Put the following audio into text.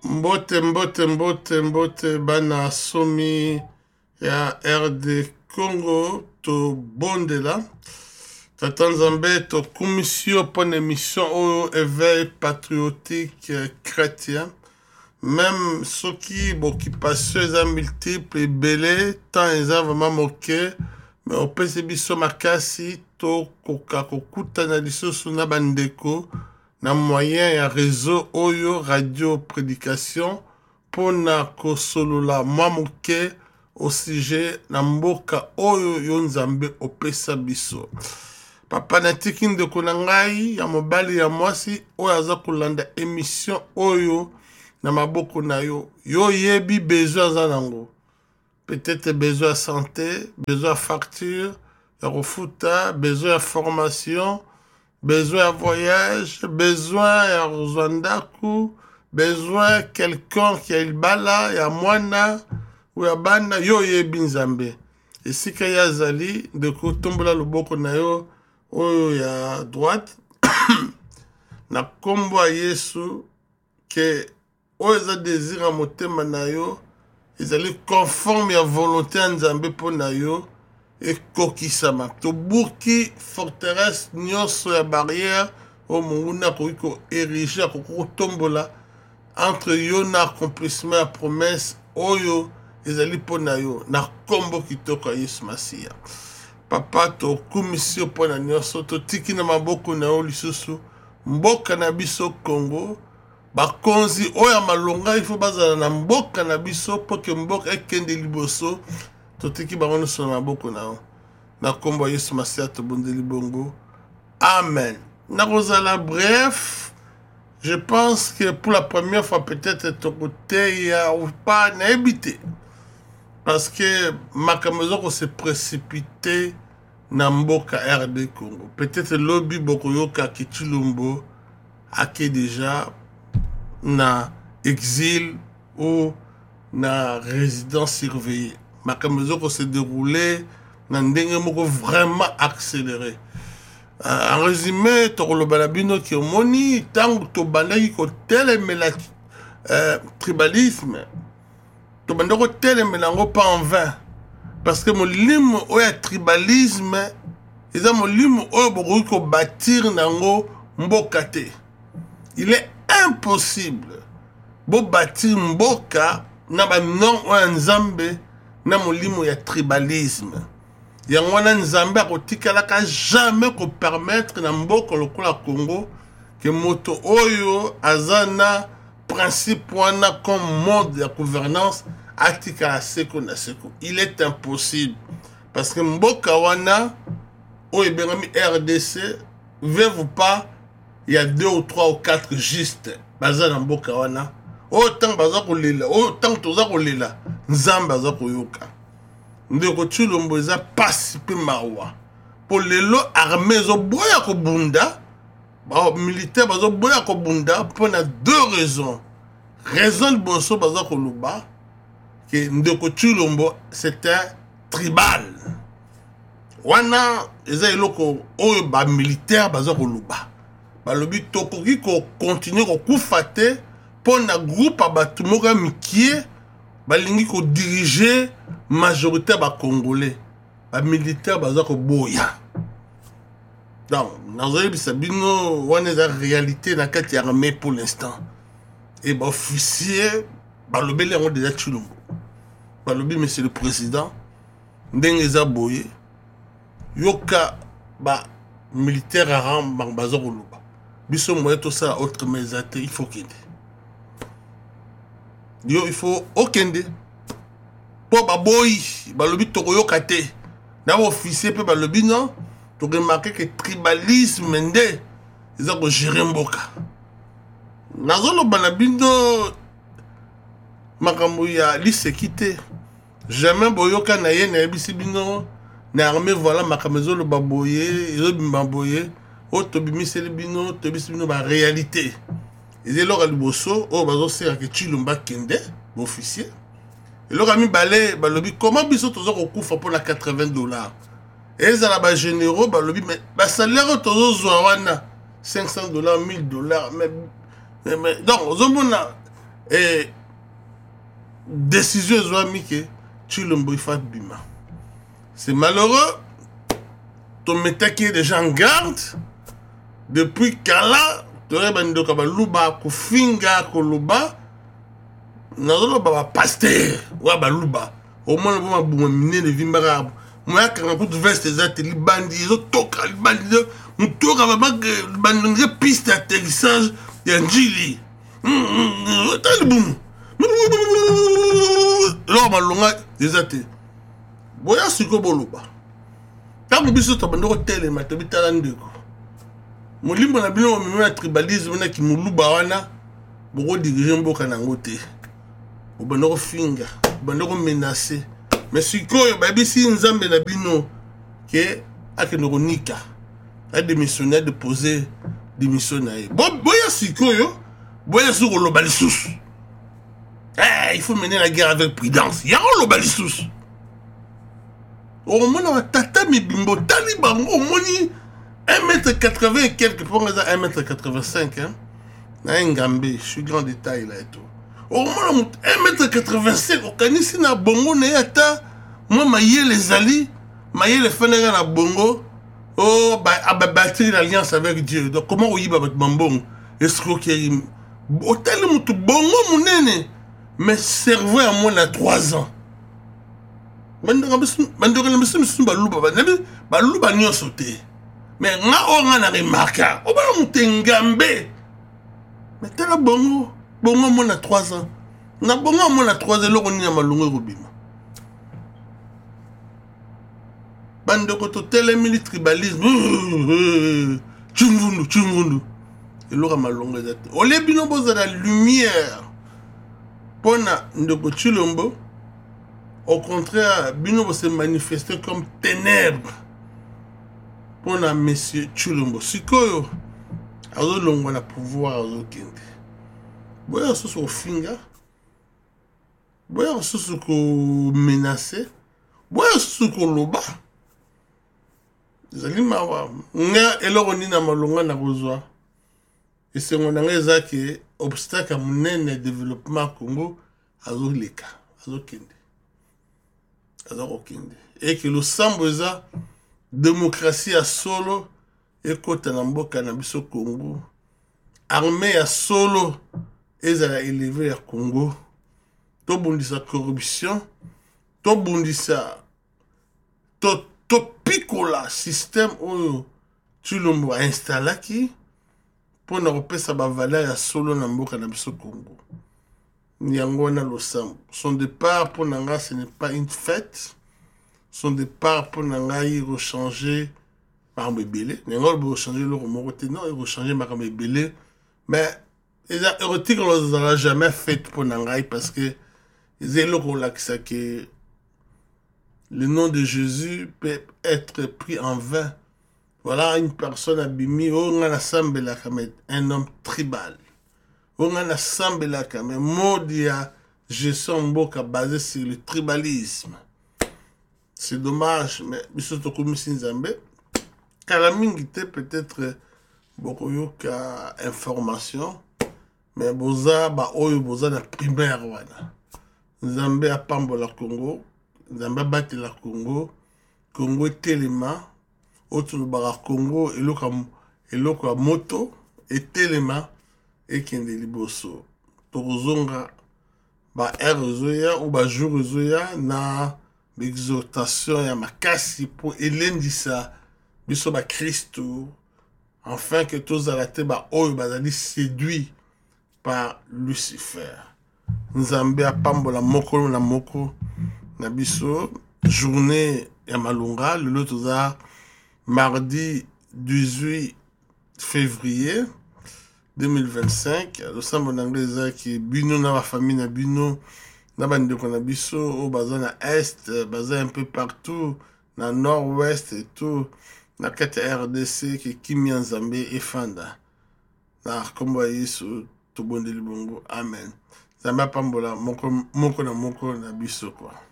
Mbote bana somi ya RD Congo to bondela tata nzambe to commission pour une émission au éveil patriotique chrétien même ceux qui occupation eza multiple belé tant eza vraiment moqué mais on peut se biso makasi to koka kokutana lisusu na bandeko na moyen ya réseau oyo radio prédication pona kosolola mwa moke au sujet na mboka oyo yo nzambe opesa biso papa natiki ndeko na ngai ya mobali ya mwasi oyo aza kolanda émission oyo na maboko na yo yo yebi besoin aza nango peut-être besoin ya santé besoin ya facture ya kofuta besoin ya formation besoin à voyage, besoin à Rwanda, besoin quelqu'un qui a il bala, ya mwana, ou ya bana, yo ye binzambe. Et si kaya zali, de ko tombola loboko na yo, oyo ya droite, na kombo a Yesu, que oyo za désir a motema na yo, ezali conforme ya volonté ya nzambe po na yo, et kokisama to buki forteresse nyonso ya barrière o munguna ko ériger ko tombola entre yo na accomplissement ya promesse oyo ezali pona yo na kombo kitoko ya Yesu Masia papa to commission pona nyonso to tiki na maboko na yo lisusu mboka na biso Congo bakonzi oyo malonga il faut bazala na mboka na biso po ke mboka ekende liboso totiki bango sur na maboko na yo na kombo Yesu Masia to bondeli bongo amen na kozala bref je pense que pour la première fois peut-être ton côté ya ou pas na habité parce que makamezo ko se précipiter na mboka RD Congo peut-être lobby boko yoka Kitulumbo ake déjà na exil ou na résidence surveillée makamezo ko se dérouler na ndenge moko vraiment accéléré en résumé to kolobala bino ki omoni tango to bandaki ko telemela tribalisme to bandako telemela ngo pas en vain parce que molimo oya tribalisme eza molimo oyo bokoki ko bâtir nango mboka te il est impossible bo bâtir mboka na ba non oya nzambe na molimo ya tribalisme yango wana nzambe akotikalaka jamais ko permettre na mboka lokola Congo ke moto oyo aza na principe wana comme mode ya gouvernance atikala seko na seko il est impossible parce que mboka wana oyo ebengami RDC veuve ou pas il y a 2 ou 3 ou 4 juste baza na mboka wana autant baza kolela autant toza kolela nzambe aza koyoka ndeko Tshilombo eza pasi pe mawa po lelo armée zo boya ko bunda ba militaire bazo boya ko bunda pour na 2 raisons raison boso baza ko luba que ndeko Tshilombo c'était tribal wana eza eloko oyo ba militaire baza ko luba ba lobi tokoki ko continuer ko kufate pour na groupe abatu moka mikie balingi ko diriger majorité ba congolais ba militaire baza ko boya donc nazali bisabino wana za réalité na kati ya armée pour l'instant et ba officier ba lobeli ngo déjà Tshilombo ba lobi monsieur le président ndenge za boye yoka ba militaire aram baza ko luba biso moye to ça autre mesate il faut qu'il yo il faut okende po baboyi balobi tokoyoka te na officier pe balobi non to remarquer que tribalisme nde eza ko gérer mboka nazoloba na bino makambo ya lisekite jamais boyoka na ye na yebisi bino na armée voilà makambo ezoloba boye ezobimba boye o tobimiseli bino tobisi bino ba réalité ezelo liboso o bazosera ke Tshilombo kende officier eloko mibale balobi comment biso tozo kokufa pour la $80 ezala ba généraux balobi mais ba salaire tozo zwa wana $500 $1000 mais donc ozomona et décision ezwami ke Tshilombo ifa bima. C'est malheureux. Ton métaki est déjà en garde. Depuis Kala, tu aurais bandi kabaluba kufinga koloba. Nazoloba ba pasteur wa baluba. Au moins le moment bouma mine de vimbara. Moi quand on veste des ateliers bandi, zo toka bandi, on toka ba bandi piste d'atterrissage ya njili. Tal boum. Là malonga des ateliers. Boya siko boloba. Quand biso to bando telema to bitala ndeko. Molimbo na bino mimi tribalisme na ki muluba wana boko diriger mboka nango te. Obando finga, obando menacer. Mais sikoyo babisi nzambe na bino ke akeno nika. A démissionné de poser démission na ye. Boya sikoyo, boya sur lo balisusu. Il faut mener la guerre avec prudence. Ya lo balisusu. Au moins on tata mi bimbo taliban au moins 1m80 et quelques pour 1m85 hein. Na ngambé, je suis grand détail là et tout. Au moins 1m85 au kanisi na bongo na yata moi maye les ali, maye les fenera na bongo. Oh bah bâtir l'alliance avec Dieu. Donc comment on y va avec Mambong? Est-ce que hôtel mutu bongo munene mais cerveau à moins de 3 ans. Baluba nyo sauté. Mais nga on a remarqué. On va monter ngambe. Mais t'as la bongo mon a 3 ans. Na bongo mon a 3 ans on y a malongo robima. Bande koto tele tribalisme. Chungundu. Et l'aura malongo zate. Ole bino boza la lumière. Pona ndoko Tshilombo. Au contraire, Bino va se manifester comme ténèbres pour la monsieur Tshilombo. Sikoyo, azo longo na pouvoir azo kende. Boya soso finga, boya soso ko menacer, boya soso ko loba. Zali mawa, nga eloko ni na malonga na kozwa. Et c'est mon angeza que obstacle à mon développement Congo azo leka, azo kende. Et que le samboza démocratie à solo et kota na mboka na biso Congo armée à solo ezala élevé à Congo to bundisa corruption to bundisa to pikola système oyo Tshilombo a installé qui pour na repesa ba valeur ya solo na mboka na biso Congo. Nyangona Losambo. Son départ pour Nanga, ce n'est pas une fête. Son départ pour Nanga, il rechanger par Mébélé. Nanga, il rechanger le remoroté. Non, il rechanger par Mébélé. Mais, les érotiques, on ne l'a jamais fait pour Nanga parce que, ils ont le que le nom de Jésus peut être pris en vain. Voilà une personne abîmée, un homme tribal. On a assemblé là quand même modia gestion mboka basé sur le tribalisme. C'est dommage mais biso to komisi nzambe kala mingi te peut-être beaucoup yoka information mais boza ba oyo boza na primaire wana. Nzambe apambola Congo, nzambe batela Congo, Congo telema autour bara Congo eloko moto et telema et qui est liboso. Tozonga ba ezoya ou ba jour ezoya na l'exhortation ya makasi pour elendisa biso ba Christo afin que tous arrêtés ba oyo bazali séduit par Lucifer. Nzambe apambola moko na moko na biso journée ya malunga le toza mardi 18 février 2025, le sambo d'anglais qui bino na la famille na bino na bande ko na biso au bazin na est, bazin un peu partout na nord-ouest et tout na kati RDC qui Kimi Nzambe et Fanda na kombo Yesu to bondeli bongo amen. Zamba pambola moko na biso quoi.